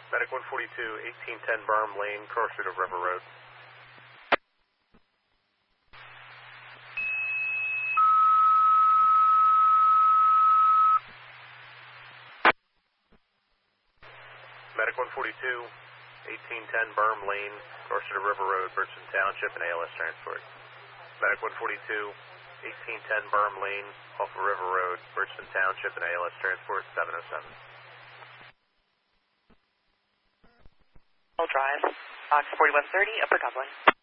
Medic 142, 1810 Berm Lane, closer to River Road. Medic 142, 1810 Berm Lane, closer to River Road, Bridgeton Township, and ALS transport. Medic 142, 1810 Berm Lane, off of River Road, Bridgeton Township, and ALS transport, 707. Drive, Box 4130, Upper Cumberland.